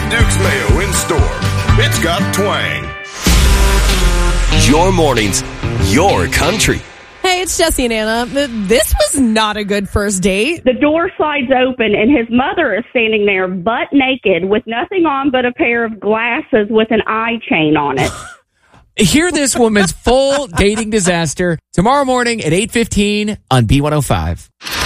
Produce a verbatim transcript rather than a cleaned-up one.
Duke's Mayo in store. It's got twang. Your mornings, your country. Hey, it's Jesse and Anna. This was not a good first date. The door slides open, and his mother is standing there butt naked with nothing on but a pair of glasses with an eye chain on it. Hear this woman's full dating disaster tomorrow morning at eight fifteen on B one oh five.